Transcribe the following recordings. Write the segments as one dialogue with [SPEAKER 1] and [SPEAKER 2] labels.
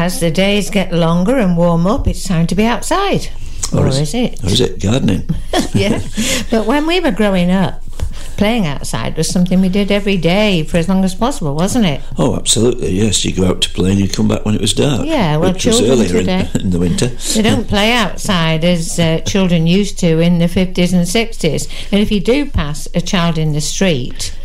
[SPEAKER 1] as the days get longer and warm up, it's time to be outside. Or is it?
[SPEAKER 2] Or is it gardening?
[SPEAKER 1] Yeah. But when we were growing up, playing outside was something we did every day for as long as possible, wasn't it?
[SPEAKER 2] Oh, absolutely, yes. You go out to play and you come back when it was dark.
[SPEAKER 1] Yeah, well,
[SPEAKER 2] which was
[SPEAKER 1] children
[SPEAKER 2] earlier
[SPEAKER 1] today,
[SPEAKER 2] in the winter.
[SPEAKER 1] They don't play outside as children used to in the 50s and 60s. And if you do pass a child in the street...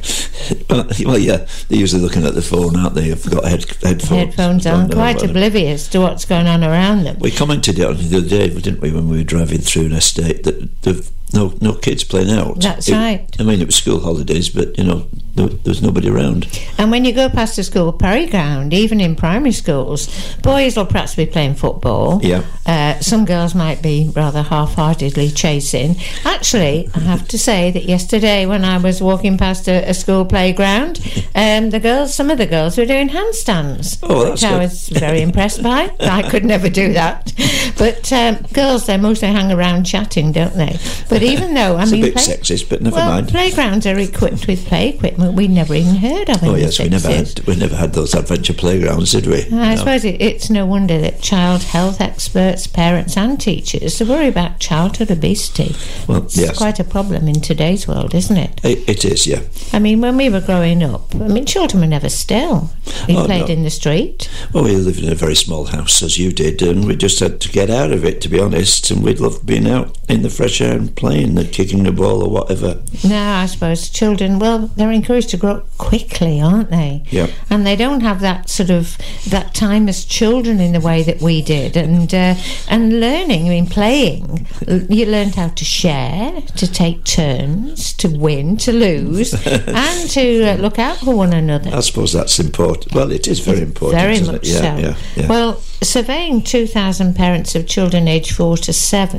[SPEAKER 2] well, yeah, they're usually looking at the phone, aren't they? They've got headphones
[SPEAKER 1] on, quite oblivious to what's going on around them.
[SPEAKER 2] We commented on it the other day, didn't we, when we were driving through an estate, that no kids playing out.
[SPEAKER 1] That's right.
[SPEAKER 2] I mean, it was school holidays, but, there was nobody around.
[SPEAKER 1] And when you go past the school playground, even in primary schools, boys will perhaps be playing football.
[SPEAKER 2] Yeah.
[SPEAKER 1] Some girls might be rather half-heartedly chasing. Actually, I have to say that yesterday when I was walking past a school playground, some of the girls were doing handstands, which I was very impressed by. I could never do that. But girls, they mostly hang around chatting, don't they? But even though,
[SPEAKER 2] it's a bit sexist, but never mind.
[SPEAKER 1] Playgrounds are equipped with play equipment we never even heard of.
[SPEAKER 2] Oh yes, we never had those adventure playgrounds, did we?
[SPEAKER 1] I suppose it's no wonder that child health experts, parents and teachers worry about childhood obesity.
[SPEAKER 2] Well,
[SPEAKER 1] it's quite a problem in today's world, isn't it?
[SPEAKER 2] It is, yeah.
[SPEAKER 1] I mean, when we were growing up, children were never still. We played in the street.
[SPEAKER 2] Well, we lived in a very small house, as you did, and we just had to get out of it, to be honest, and we'd love being out in the fresh air and playing and kicking the ball or whatever.
[SPEAKER 1] No, I suppose children, they're encouraged to grow up quickly, aren't they?
[SPEAKER 2] Yeah.
[SPEAKER 1] And they don't have that that time as children in the way that we did. And learning, playing, you learned how to share, to take turns, to win, to lose, and to look out for one another.
[SPEAKER 2] I suppose that's important. Well, it is very important.
[SPEAKER 1] Very
[SPEAKER 2] isn't
[SPEAKER 1] much
[SPEAKER 2] it?
[SPEAKER 1] so.
[SPEAKER 2] Yeah.
[SPEAKER 1] Well, surveying 2,000 parents of children aged 4 to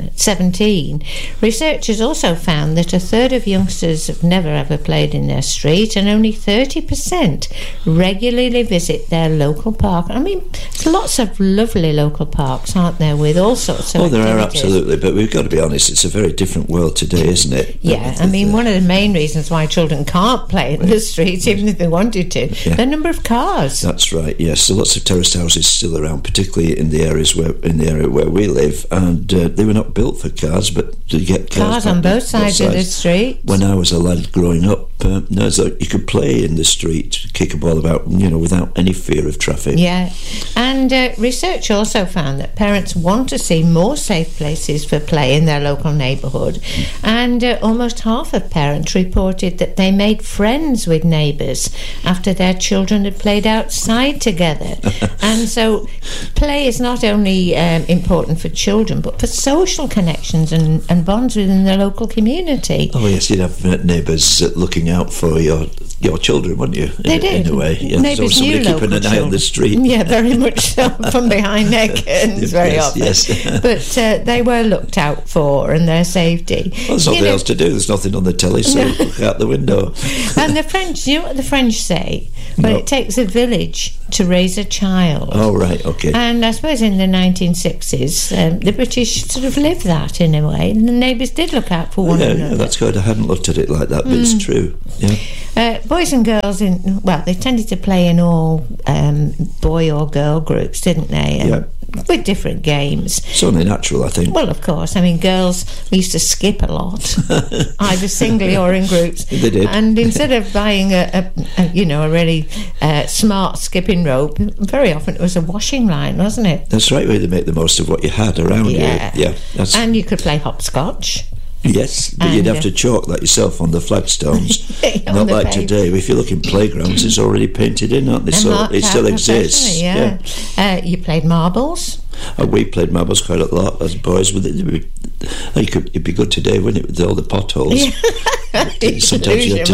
[SPEAKER 1] 17, researchers also found that a third of youngsters have never ever played in their street, and only 30% regularly visit their local park. There's lots of lovely local parks, aren't there, with all sorts of activities.
[SPEAKER 2] There are, absolutely, but we've got to be honest, it's a very different world today, isn't it?
[SPEAKER 1] Yeah, one of the main reasons why children can't play in the streets, even if they wanted to, the number of cars.
[SPEAKER 2] That's right, yes. So lots of terraced houses still around, particularly in the area where we live, and they were not built for cars, but to get
[SPEAKER 1] cars on both sides of the street.
[SPEAKER 2] When I was a lad growing up, you could play in the street, kick a ball about, without any fear of traffic.
[SPEAKER 1] Yeah, and research also found that parents want to see more safe places for play in their local neighbourhood, and almost half of parents reported that they made friends with neighbours after their children had played outside together. And so play is not only important for children, but for social connections and bonds within the local community.
[SPEAKER 2] Oh yes, you'd have neighbours looking out for your children, wouldn't you?
[SPEAKER 1] They did.
[SPEAKER 2] In a way, yeah.
[SPEAKER 1] Neighbours
[SPEAKER 2] so
[SPEAKER 1] knew
[SPEAKER 2] somebody keeping an eye on the street.
[SPEAKER 1] Yeah, very much so, from behind their curtains very often.
[SPEAKER 2] Yes.
[SPEAKER 1] But they were looked out for, and their safety.
[SPEAKER 2] Well, there's nothing else to do. There's nothing on the telly, so look out the window.
[SPEAKER 1] And the French, you know what the French say? Well, it takes a village to raise a child.
[SPEAKER 2] Oh, right, okay.
[SPEAKER 1] And I suppose in the 1960s, the British sort of lived that in a way, and the neighbours did look out for one another.
[SPEAKER 2] Yeah, that's good. I hadn't looked at it like that, but it's true. Yeah.
[SPEAKER 1] Boys and girls, they tended to play in all boy or girl groups, didn't they? With different games.
[SPEAKER 2] It's only natural, I think.
[SPEAKER 1] Well, of course. Girls used to skip a lot, either singly or in groups.
[SPEAKER 2] They did.
[SPEAKER 1] And instead of buying a really smart skipping rope, very often it was a washing line, wasn't it?
[SPEAKER 2] That's right, where they make the most of what you had around you. Yeah.
[SPEAKER 1] And you could play hopscotch.
[SPEAKER 2] Yes, but you'd have to chalk that yourself on the flagstones. Not like today. If you look in playgrounds, it's already painted in, aren't they? So it still exists.
[SPEAKER 1] Yeah. You played marbles.
[SPEAKER 2] We played marbles quite a lot as boys. It'd be good today, wouldn't it, with all the potholes? Sometimes you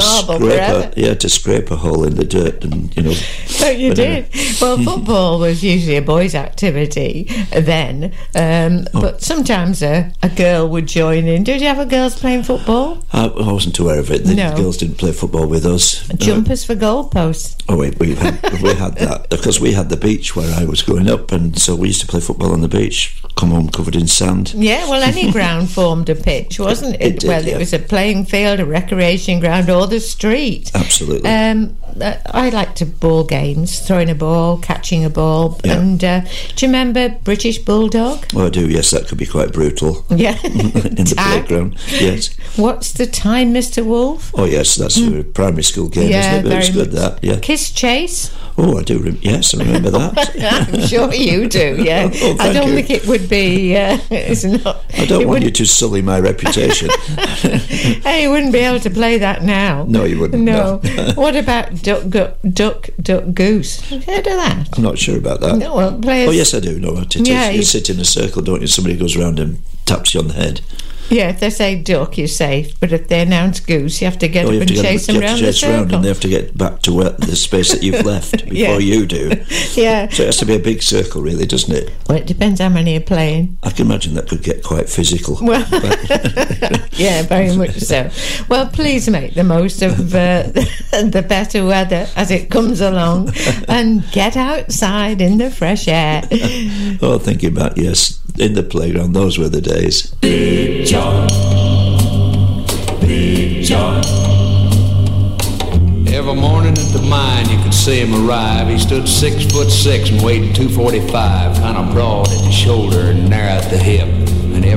[SPEAKER 2] had to scrape a hole in the dirt, and
[SPEAKER 1] But you did. Well, football was usually a boys' activity then, but sometimes a girl would join in. Did you have a girls playing football?
[SPEAKER 2] I wasn't aware of it. The girls didn't play football with us.
[SPEAKER 1] Jumpers for goalposts.
[SPEAKER 2] Oh, we had that because we had the beach where I was growing up, and so we used to play football on the beach, come home covered in sand.
[SPEAKER 1] Yeah, well, any ground formed a pitch, wasn't it?
[SPEAKER 2] It did,
[SPEAKER 1] well, it was a playing field, a recreation ground, or the street.
[SPEAKER 2] Absolutely.
[SPEAKER 1] I liked ball games, throwing a ball, catching a ball.
[SPEAKER 2] Yeah.
[SPEAKER 1] And do you remember British Bulldog?
[SPEAKER 2] Oh, I do, yes, that could be quite brutal.
[SPEAKER 1] Yeah.
[SPEAKER 2] In the playground, yes.
[SPEAKER 1] What's the time, Mr. Wolf?
[SPEAKER 2] Oh, yes, that's a primary school game, isn't it? But it's good, that, yeah.
[SPEAKER 1] Kiss Chase?
[SPEAKER 2] Oh, I do, yes, I remember that.
[SPEAKER 1] I'm sure you do, yeah.
[SPEAKER 2] Oh,
[SPEAKER 1] I don't think it would be... it's not.
[SPEAKER 2] I don't want you to sully my reputation.
[SPEAKER 1] Hey, you wouldn't be able to play that now.
[SPEAKER 2] No, you wouldn't.
[SPEAKER 1] No. What about Duck, Goose? Have you heard of that?
[SPEAKER 2] I'm not sure about that.
[SPEAKER 1] No, well,
[SPEAKER 2] Oh, yes, I do know what it is. You sit in a circle, don't you? Somebody goes around and taps you on the head.
[SPEAKER 1] Yeah, if they say duck, you're safe. But if they announce goose, you have to get up and chase them around the circle.
[SPEAKER 2] And they have to get back to the space that you've left before you do.
[SPEAKER 1] Yeah.
[SPEAKER 2] So it has to be a big circle, really, doesn't it?
[SPEAKER 1] Well, it depends how many are playing.
[SPEAKER 2] I can imagine that could get quite physical.
[SPEAKER 1] Well, yeah, very much so. Well, please make the most of the better weather as it comes along and get outside in the fresh air.
[SPEAKER 2] Oh, thinking about, yes, in the playground, those were the days.
[SPEAKER 3] Big John, Big John. Every morning at the mine you could see him arrive. He stood 6'6" and weighed 245, kind of broad at the shoulder and narrow at the hip. And every